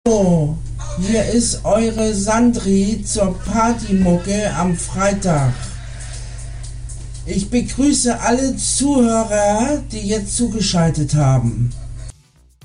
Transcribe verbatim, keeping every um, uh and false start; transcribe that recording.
Hallo, hier ist eure Sandri zur Partymucke am Freitag. Ich begrüße alle Zuhörer, die jetzt zugeschaltet haben.